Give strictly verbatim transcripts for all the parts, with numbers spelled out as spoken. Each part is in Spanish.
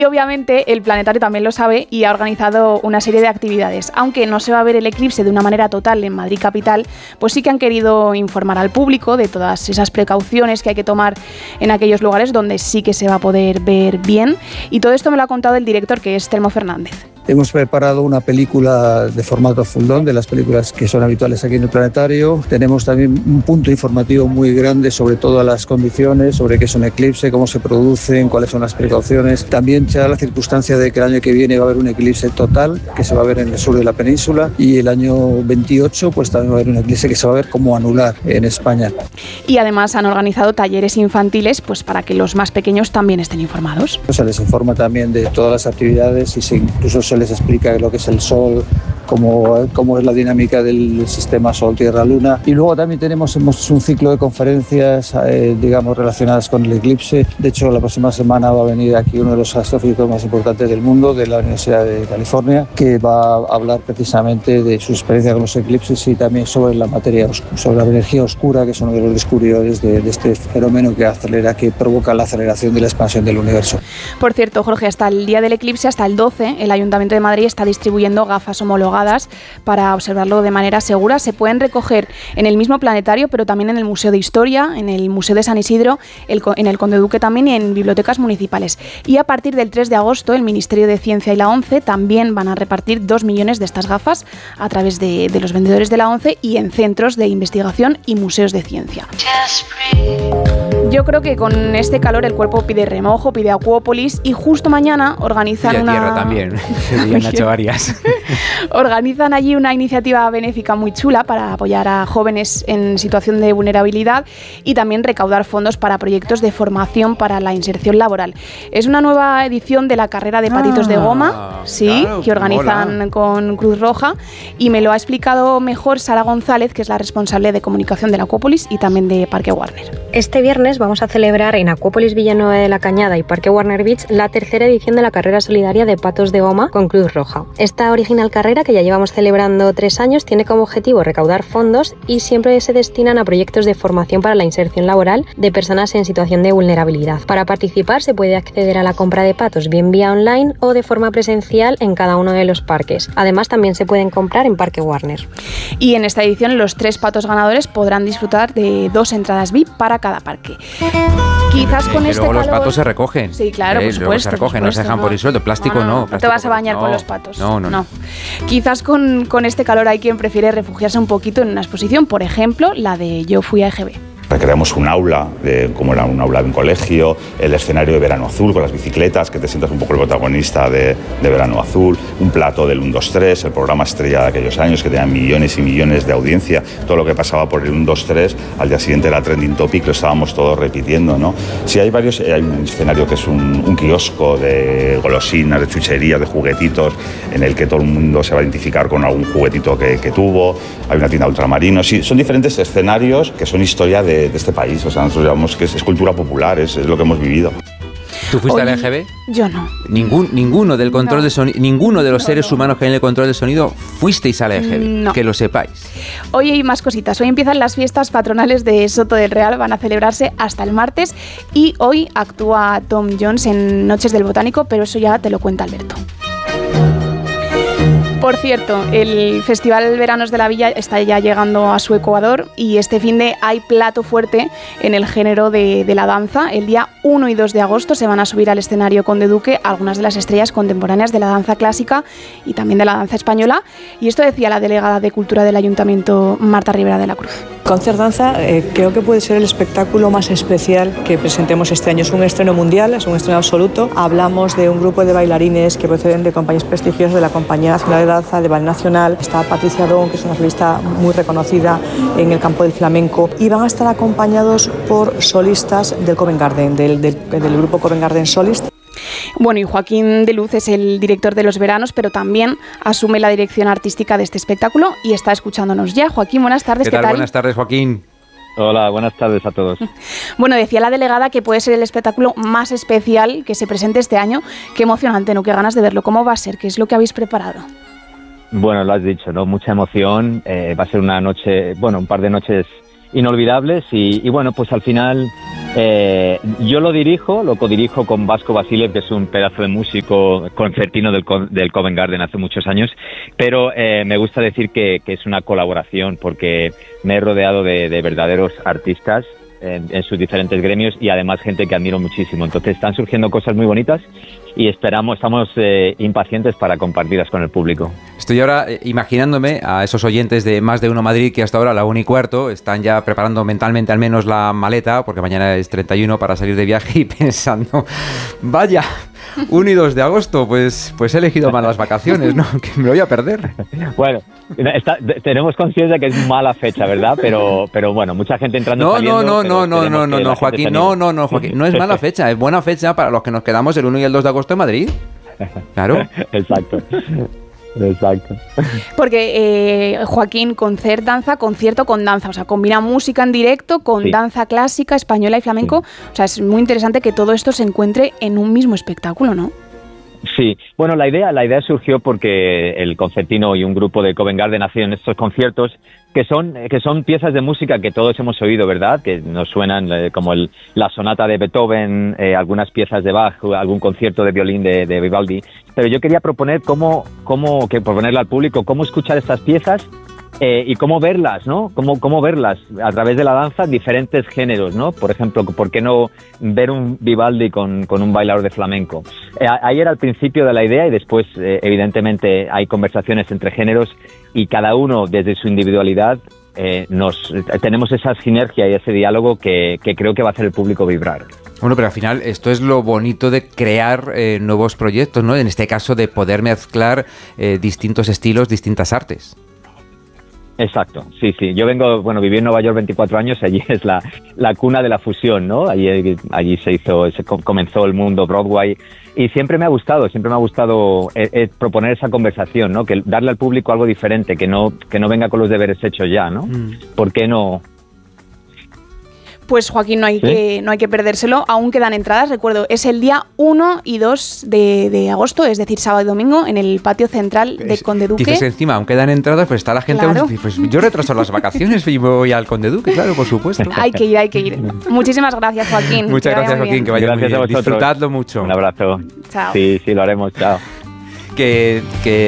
Y obviamente el planetario también lo sabe y ha organizado una serie de actividades. Aunque no se va a ver el eclipse de una manera total en Madrid capital, pues sí que han querido informar al público de todas esas precauciones que hay que tomar en aquellos lugares donde sí que se va a poder ver bien. Y todo esto me lo ha contado el director, que es Telmo Fernández. Hemos preparado una película de formato full-on, de las películas que son habituales aquí en el planetario. Tenemos también un punto informativo muy grande sobre todas las condiciones, sobre qué es un eclipse, cómo se producen, cuáles son las precauciones. También se da la circunstancia de que el año que viene va a haber un eclipse total, que se va a ver en el sur de la península, y el año veintiocho pues también va a haber un eclipse que se va a ver como anular en España. Y además han organizado talleres infantiles pues para que los más pequeños también estén informados. Se les informa también de todas las actividades y se incluso se les explica lo que es el sol, cómo, cómo es la dinámica del sistema Sol-Tierra-Luna. Y luego también tenemos hemos un ciclo de conferencias, eh, digamos, relacionadas con el eclipse. De hecho, la próxima semana va a venir aquí uno de los astrofísicos más importantes del mundo, de la Universidad de California, que va a hablar precisamente de su experiencia con los eclipses y también sobre la materia oscura, sobre la energía oscura, que es uno de los descubridores de, de este fenómeno que acelera, que provoca la aceleración de la expansión del universo. Por cierto, Jorge, hasta el día del eclipse, hasta el doce, el Ayuntamiento de Madrid está distribuyendo gafas homologadas para observarlo de manera segura. Se pueden recoger en el mismo planetario, pero también en el Museo de Historia, en el Museo de San Isidro, el, en el Conde Duque también y en bibliotecas municipales. Y a partir del tres de agosto, el Ministerio de Ciencia y la ONCE también van a repartir dos millones de estas gafas a través de, de los vendedores de la ONCE y en centros de investigación y museos de ciencia. Yo creo que con este calor el cuerpo pide remojo, pide Acuópolis y justo mañana organizan y una... tierra también, ya han hecho varias. Organizan allí una iniciativa benéfica muy chula para apoyar a jóvenes en situación de vulnerabilidad y también recaudar fondos para proyectos de formación para la inserción laboral. Es una nueva edición de la carrera de patitos ah, de goma, sí, claro, que organizan mola. Con Cruz Roja, y me lo ha explicado mejor Sara González, que es la responsable de comunicación de la Acuópolis y también de Parque Warner. Este viernes vamos a celebrar en Acuópolis Villanueva de la Cañada y Parque Warner Beach la tercera edición de la carrera solidaria de patos de goma con Cruz Roja. Esta original carrera, que ya llevamos celebrando tres años, tiene como objetivo recaudar fondos y siempre se destinan a proyectos de formación para la inserción laboral de personas en situación de vulnerabilidad. Para participar se puede acceder a la compra de patos bien vía online o de forma presencial en cada uno de los parques. Además, también se pueden comprar en Parque Warner. Y en esta edición los tres patos ganadores podrán disfrutar de dos entradas V I P para cada parque. Quizás con y este luego calor... los patos se recogen. Sí, claro, eh, por supuesto. Se recogen, por supuesto, no se dejan no. por ahí suelto. Plástico no. No, no, no no plástico, te vas a bañar no, con los patos. No, no, no. no. Quizás con, con este calor hay quien prefiere refugiarse un poquito en una exposición, por ejemplo, la de Yo fui a E G B. Recreamos un aula, de, como era un aula de un colegio, el escenario de Verano Azul con las bicicletas, que te sientas un poco el protagonista de, de Verano Azul, un plato del uno dos tres, el programa estrella de aquellos años que tenían millones y millones de audiencia, todo lo que pasaba por el uno dos tres, al día siguiente era trending topic, lo estábamos todos repitiendo, ¿no? Sí, hay varios, hay un escenario que es un, un kiosco de golosinas, de chucherías, de juguetitos, en el que todo el mundo se va a identificar con algún juguetito que, que tuvo, hay una tienda de ultramarinos, sí, son diferentes escenarios que son historia de de este país, o sea, nosotros llamamos que es, es cultura popular, es, es lo que hemos vivido. ¿Tú fuiste Hoy, al E G B? Yo no. Ningún, ninguno del control no. de sonido, ninguno de los no, seres no. humanos que hay en el control de sonido fuisteis al E G B, no. que lo sepáis. Hoy hay más cositas. Hoy empiezan las fiestas patronales de Soto del Real, van a celebrarse hasta el martes y hoy actúa Tom Jones en Noches del Botánico, pero eso ya te lo cuenta Alberto. Por cierto, el Festival Veranos de la Villa está ya llegando a su ecuador y este finde hay plato fuerte en el género de, de la danza. El día uno y dos de agosto se van a subir al escenario Conde Duque algunas de las estrellas contemporáneas de la danza clásica y también de la danza española. Y esto decía la delegada de Cultura del Ayuntamiento, Marta Rivera de la Cruz. Concert Danza eh, creo que puede ser el espectáculo más especial que presentemos este año. Es un estreno mundial, es un estreno absoluto. Hablamos de un grupo de bailarines que proceden de compañías prestigiosas de la Compañía Nacional de Danza, de Ballet Nacional. Está Patricia Don, que es una solista muy reconocida en el campo del flamenco, y van a estar acompañados por solistas del Covent Garden, del, del, del grupo Covent Garden Solist. Bueno, y Joaquín de Luz es el director de los veranos, pero también asume la dirección artística de este espectáculo y está escuchándonos ya. Joaquín, buenas tardes. ¿Qué, ¿Qué tal? tal? Buenas tardes, Joaquín. Hola, buenas tardes a todos. Bueno, decía la delegada que puede ser el espectáculo más especial que se presente este año. Qué emocionante, ¿no? Qué ganas de verlo. ¿Cómo va a ser? ¿Qué es lo que habéis preparado? Bueno, lo has dicho, ¿no? Mucha emoción. Eh, va a ser una noche, bueno, un par de noches inolvidables y, y bueno, pues al final Eh, yo lo dirijo, lo codirijo con Vasco Basilev, que es un pedazo de músico concertino del, del Covent Garden hace muchos años, pero eh, me gusta decir que, que es una colaboración porque me he rodeado de, de verdaderos artistas en, en sus diferentes gremios y además gente que admiro muchísimo. Entonces están surgiendo cosas muy bonitas y esperamos, estamos eh, impacientes para compartirlas con el público. Estoy ahora eh, imaginándome a esos oyentes de Más de Uno Madrid que hasta ahora a la una y cuarto están ya preparando mentalmente al menos la maleta, porque mañana es treinta y uno para salir de viaje y pensando, vaya, uno y dos de agosto, pues, pues he elegido mal las vacaciones, ¿no? Que me lo voy a perder. Bueno, está, tenemos conciencia que es mala fecha, ¿verdad? Pero, pero bueno, mucha gente entrando no, y saliendo. No, no, no, no, no, no, Joaquín, no, no, no, Joaquín, no es mala fecha, es buena fecha para los que nos quedamos el uno y el dos de agosto en Madrid. Claro. Exacto. Exacto. Porque eh, Joaquín, concert, danza, concierto con danza, o sea, combina música en directo con sí. danza clásica, española y flamenco, sí. O sea, es muy interesante que todo esto se encuentre en un mismo espectáculo, ¿no? Sí, bueno, la idea, la idea surgió porque el concertino y un grupo de Covent Garden hacían estos conciertos que son que son piezas de música que todos hemos oído, ¿verdad? Que nos suenan eh, como el, la sonata de Beethoven, eh, algunas piezas de Bach, algún concierto de violín de, de Vivaldi. Pero yo quería proponer cómo, cómo que proponerle al público cómo escuchar estas piezas eh, y cómo verlas, ¿no? Cómo, cómo verlas a través de la danza, diferentes géneros, ¿no? Por ejemplo, ¿por qué no ver un Vivaldi con, con un bailador de flamenco? Eh, ahí era el principio de la idea y después, eh, evidentemente, hay conversaciones entre géneros y cada uno desde su individualidad eh, nos tenemos esa sinergia y ese diálogo que, que creo que va a hacer el público vibrar. Bueno, pero al final esto es lo bonito de crear eh, nuevos proyectos, ¿no? En este caso de poder mezclar eh, distintos estilos, distintas artes. Exacto, sí, sí. Yo vengo, bueno, viví en Nueva York veinticuatro años, allí es la, la cuna de la fusión, ¿no? Allí, allí se hizo, se comenzó el mundo Broadway y siempre me ha gustado, siempre me ha gustado eh, eh, proponer esa conversación, ¿no? Que darle al público algo diferente, que no, que no venga con los deberes hechos ya, ¿no? Mm. ¿Por qué no? Pues Joaquín, no hay, ¿Sí? que, no hay que perdérselo, aún quedan entradas, recuerdo, es el día uno y dos de, de agosto, es decir, sábado y domingo, en el patio central de es, Conde Duque. Dices encima, aún quedan entradas, pues está la gente, claro. aún, pues yo retraso las vacaciones y voy al Conde Duque, claro, por supuesto. Hay que ir, hay que ir. Muchísimas gracias, Joaquín. Muchas gracias, Joaquín, bien. Que vaya gracias muy bien. Disfrutadlo mucho. Un abrazo. Chao. Sí, sí, lo haremos, chao. Que,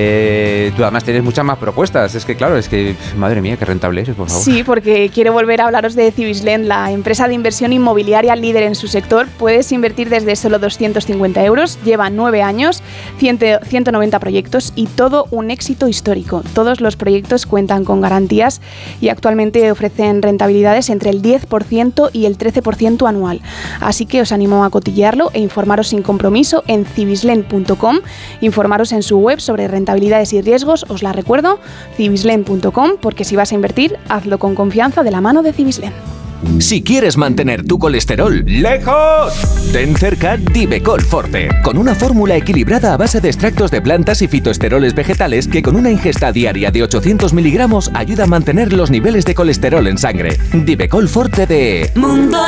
que tú además tienes muchas más propuestas. Es que claro, es que, madre mía, qué rentable es, por favor. Sí, porque quiero volver a hablaros de Civislend, la empresa de inversión inmobiliaria líder en su sector. Puedes invertir desde solo doscientos cincuenta euros, lleva nueve años, ciento noventa proyectos y todo un éxito histórico. Todos los proyectos cuentan con garantías y actualmente ofrecen rentabilidades entre el diez por ciento y el trece por ciento anual. Así que os animo a cotillearlo e informaros sin compromiso en civislend punto com, informaros en su web sobre rentabilidades y riesgos, os la recuerdo, civislend punto com, porque si vas a invertir, hazlo con confianza de la mano de Civislend. Si quieres mantener tu colesterol lejos, ten cerca Divecol Forte, con una fórmula equilibrada a base de extractos de plantas y fitoesteroles vegetales que con una ingesta diaria de ochocientos miligramos ayuda a mantener los niveles de colesterol en sangre. Divecol Forte de Mundo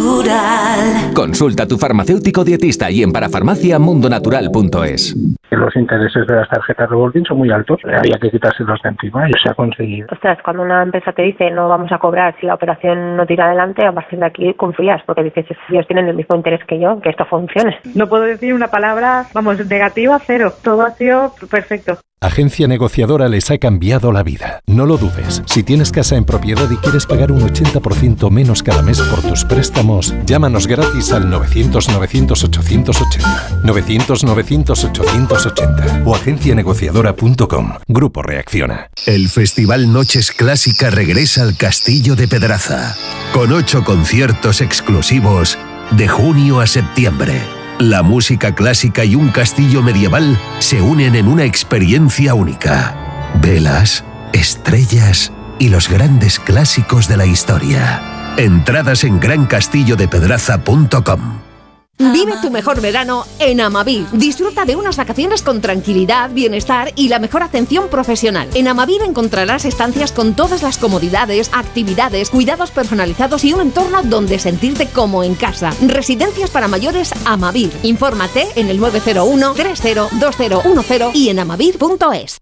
Natural. Consulta a tu farmacéutico dietista y en parafarmacia mundo natural punto es. Los intereses de las tarjetas revolving son muy altos, había que quitárselos de encima y se ha conseguido. Ostras, cuando una empresa te dice no vamos a cobrar si la operación no tira adelante, a partir de aquí confías, porque dices, ellos tienen el mismo interés que yo, que esto funcione. No puedo decir una palabra, vamos, negativa, cero. Todo ha sido perfecto. Agencia Negociadora les ha cambiado la vida. No lo dudes. Si tienes casa en propiedad y quieres pagar un ochenta por ciento menos cada mes por tus préstamos, llámanos gratis al novecientos novecientos ochocientos ochenta, novecientos novecientos ochocientos ochenta o agencia negociadora punto com. Grupo Reacciona. El Festival Noches Clásica regresa al Castillo de Pedraza, con ocho conciertos exclusivos de junio a septiembre. La música clásica y un castillo medieval se unen en una experiencia única. Velas, estrellas y los grandes clásicos de la historia. Entradas en gran castillo de pedraza punto com. Vive tu mejor verano en Amavir. Disfruta de unas vacaciones con tranquilidad, bienestar y la mejor atención profesional. En Amavir encontrarás estancias con todas las comodidades, actividades, cuidados personalizados y un entorno donde sentirte como en casa. Residencias para mayores Amavir. Infórmate en el nueve cero uno, tres cero, dos cero uno cero y en amavir punto es.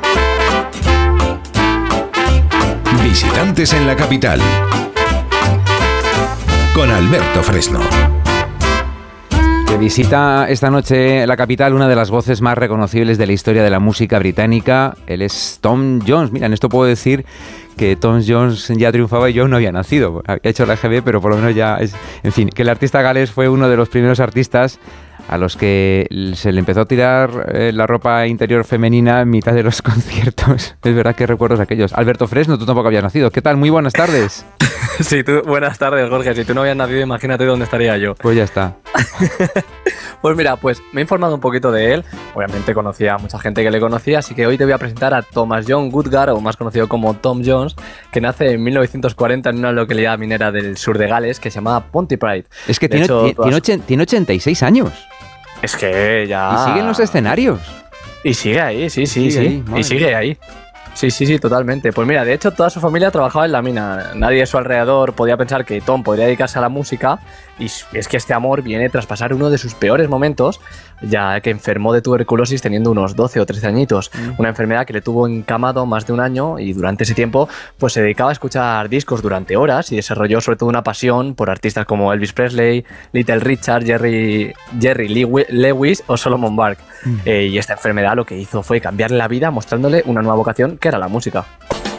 Visitantes en la capital. con Alberto Fresno. Que visita esta noche la capital una de las voces más reconocibles de la historia de la música británica. Él es Tom Jones. Mira, en esto puedo decir que Tom Jones ya triunfaba y yo no había nacido. Había hecho la E G B, pero por lo menos ya es... En fin, que el artista galés fue uno de los primeros artistas a los que se le empezó a tirar eh, la ropa interior femenina en mitad de los conciertos. Es verdad que recuerdos aquellos. Alberto Fresno, tú tampoco habías nacido. ¿Qué tal? Muy buenas tardes. Sí, tú, buenas tardes, Jorge. Si tú no habías nacido, imagínate dónde estaría yo. Pues ya está. Pues mira, pues me he informado un poquito de él. Obviamente conocía a mucha gente que le conocía, así que hoy te voy a presentar a Thomas John Woodgar, o más conocido como Tom Jones, que nace en mil novecientos cuarenta en una localidad minera del sur de Gales que se llamaba Pontypridd. Es que tiene, hecho, tiene, tiene, tiene ochenta y seis años. Es que ya... Y sigue en los escenarios. Y sigue ahí, sí, sí, sigue sí. Ahí, y sigue ahí. Sí, sí, sí, totalmente. Pues mira, de hecho toda su familia trabajaba en la mina. Nadie a su alrededor podía pensar que Tom podría dedicarse a la música, y es que este amor viene tras pasar uno de sus peores momentos, ya que enfermó de tuberculosis teniendo unos doce o trece añitos. Mm. Una enfermedad que le tuvo encamado más de un año, y durante ese tiempo pues se dedicaba a escuchar discos durante horas y desarrolló sobre todo una pasión por artistas como Elvis Presley, Little Richard, Jerry, Jerry Lewis o Solomon Burke. Mm. Eh, y esta enfermedad lo que hizo fue cambiarle la vida, mostrándole una nueva vocación que era la música.